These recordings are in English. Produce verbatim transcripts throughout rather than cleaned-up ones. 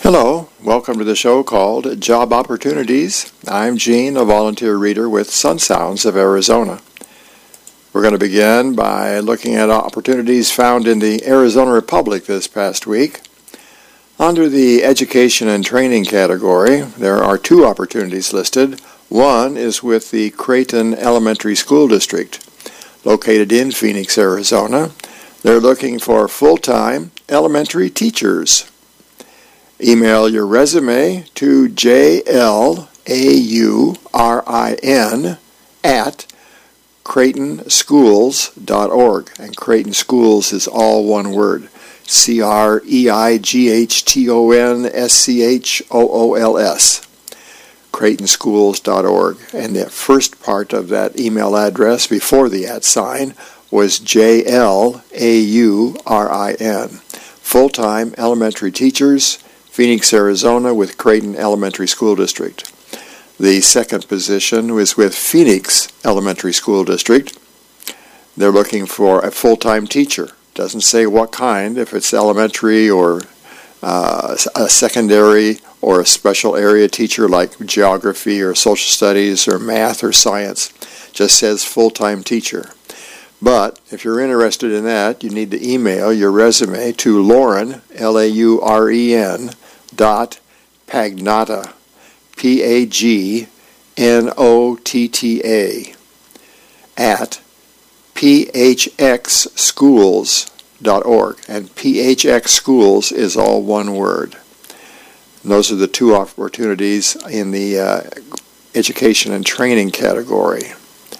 Hello, welcome to the show called Job Opportunities. I'm Gene, a volunteer reader with Sun Sounds of Arizona. We're going to begin by looking at opportunities found in the Arizona Republic this past week. Under the Education and Training category, there are two opportunities listed. One is with the Creighton Elementary School District, located in Phoenix, Arizona. They're looking for full-time elementary teachers. Email your resume to J L A U R I N at creighton schools dot org. And Creighton Schools is all one word. C R E I G H T O N S C H O O L S. creighton schools dot org. And the first part of that email address before the at sign was J L A U R I N. Full-time elementary teachers, Phoenix, Arizona, with Creighton Elementary School District. The second position was with Phoenix Elementary School District. They're looking for a full-time teacher. Doesn't say what kind, if it's elementary or uh, a secondary or a special area teacher like geography or social studies or math or science. Just says full-time teacher. But if you're interested in that, you need to email your resume to Lauren, L A U R E N, dot Pagnotta, P A G N O T T A, at P H X schools dot org. And P H X Schools is all one word. And those are the two opportunities in the uh, Education and Training category.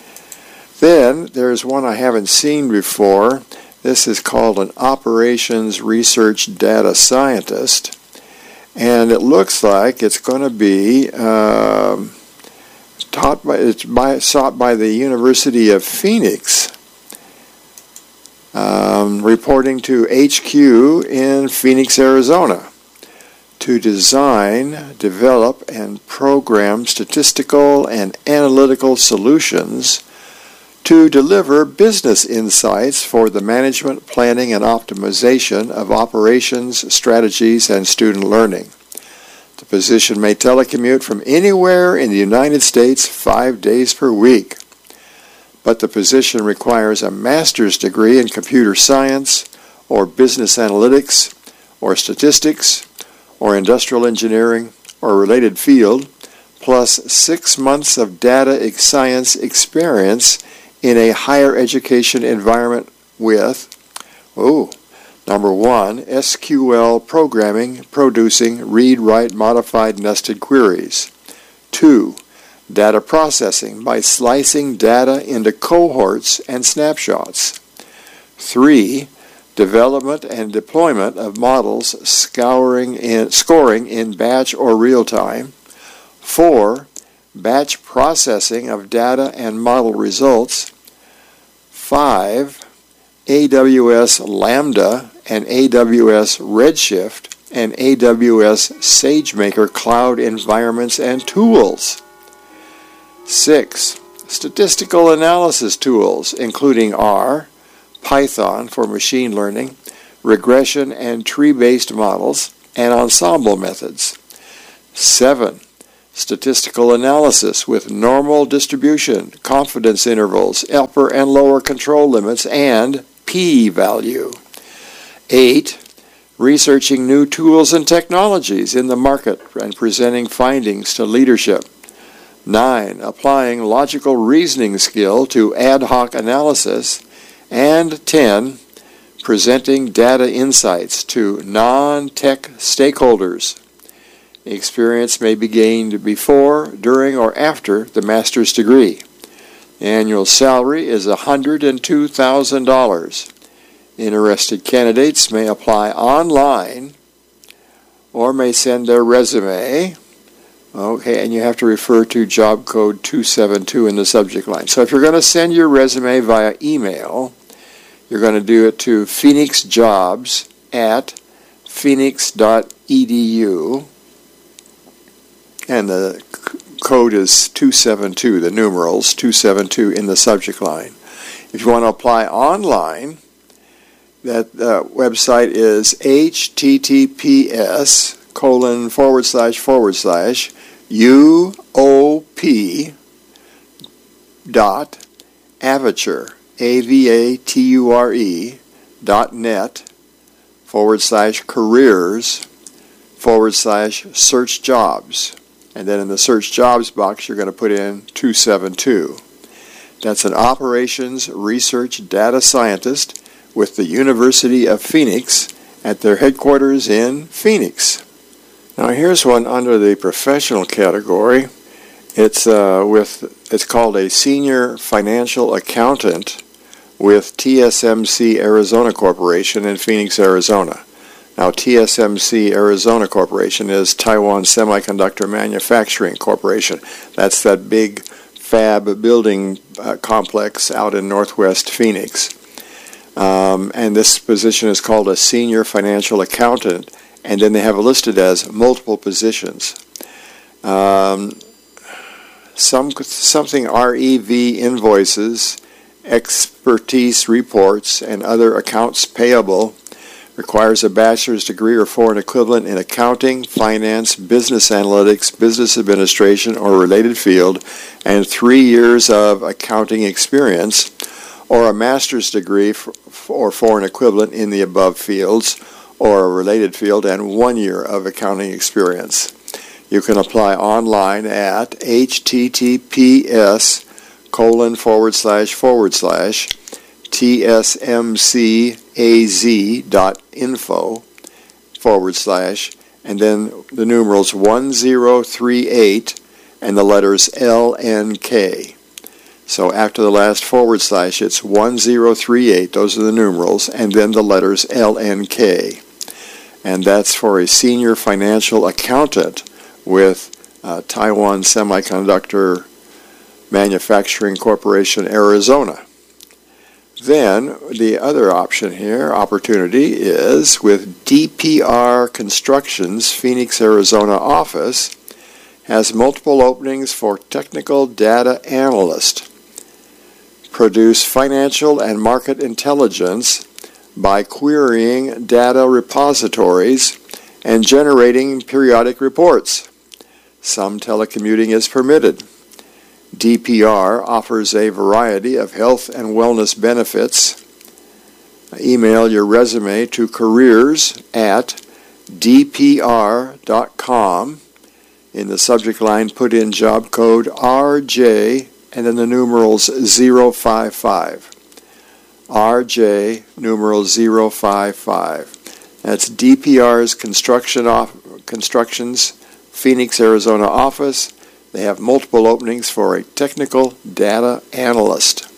Then there's one I haven't seen before. This is called an Operations Research Data Scientist. And it looks like it's going to be um, taught by, it's by, sought by the University of Phoenix, um, reporting to H Q in Phoenix, Arizona, to design, develop, and program statistical and analytical solutions to deliver business insights for the management, planning, and optimization of operations, strategies, and student learning. The position may telecommute from anywhere in the United States five days per week. But the position requires a master's degree in computer science or business analytics or statistics or industrial engineering or related field, plus six months of data science experience in a higher education environment with, oh, number one, S Q L programming, producing read-write modified nested queries. Two, data processing by slicing data into cohorts and snapshots. Three, development and deployment of models scouring in, scoring in batch or real time. Four, batch processing of data and model results. Five, A W S Lambda and A W S Redshift and A W S SageMaker cloud environments and tools. Six, statistical analysis tools, including R, Python for machine learning, regression and tree-based models, and ensemble methods. Seven, statistical analysis with normal distribution, confidence intervals, upper and lower control limits, and p-value. Eight, researching new tools and technologies in the market and presenting findings to leadership. Nine, applying logical reasoning skill to ad hoc analysis. And ten, presenting data insights to non-tech stakeholders. The experience may be gained before, during, or after the master's degree. The annual salary is one hundred two thousand dollars. Interested candidates may apply online or may send their resume. Okay, and you have to refer to job code two seven two in the subject line. So if you're going to send your resume via email, you're going to do it to phoenixjobs at phoenix dot e d u. And the code is two seven two, the numerals, two seven two in the subject line. If you want to apply online, that uh, website is H T T P S colon forward slash forward slash U O P dot avature, A V A T U R E dot net forward slash careers forward slash search jobs. And then in the search jobs box, you're going to put in two seven two. That's an operations research data scientist with the University of Phoenix at their headquarters in Phoenix. Now here's one under the professional category. It's uh, with it's called a senior financial accountant with T S M C Arizona Corporation in Phoenix, Arizona. Now T S M C Arizona Corporation is Taiwan Semiconductor Manufacturing Corporation. That's that big fab building uh, complex out in northwest Phoenix. Um, and this position is called a senior financial accountant, and then they have it listed as multiple positions. Um, some something R E V invoices, expertise reports, and other accounts payable. Requires a bachelor's degree or foreign equivalent in accounting, finance, business analytics, business administration, or related field, and three years of accounting experience, or a master's degree or foreign equivalent in the above fields, or a related field, and one year of accounting experience. You can apply online at https colon forward slash forward slash tsmcaz dot info forward slash and then the numerals one zero three eight and the letters L N K. So after the last forward slash, it's one zero three eight, those are the numerals, and then the letters L N K. And that's for a senior financial accountant with uh, Taiwan Semiconductor Manufacturing Corporation, Arizona. Then the other option here, opportunity, is with D P R Construction's Phoenix, Arizona office, has multiple openings for technical data analyst. Produce financial and market intelligence by querying data repositories and generating periodic reports. Some telecommuting is permitted. D P R offers a variety of health and wellness benefits. Email your resume to careers at d p r dot com. In the subject line, put in job code R J and then the numerals zero five five. R J numeral zero five five. That's D P R's construction off, Construction's Phoenix, Arizona office. They have multiple openings for a technical data analyst.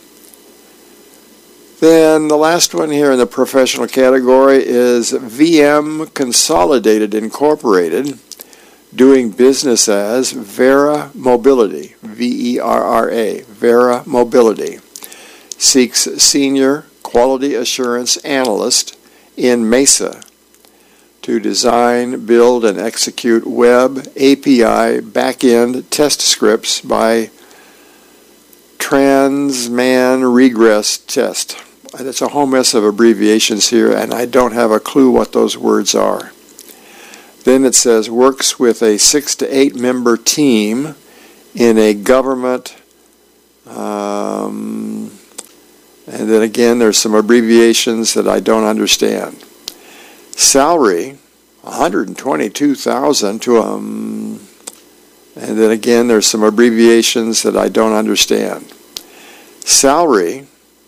Then the last one here in the professional category is V M Consolidated Incorporated, doing business as Verra Mobility, V E R R A, Verra Mobility, seeks senior quality assurance analyst in Mesa to design, build, and execute web A P I backend test scripts by Transman Regress Test. It's a whole mess of abbreviations here, and I don't have a clue what those words are. Then it says works with a six to eight member team in a government, um, and then again there's some abbreviations that I don't understand. Salary, one hundred twenty-two thousand dollars to um, and then again there's some abbreviations that I don't understand. Salary,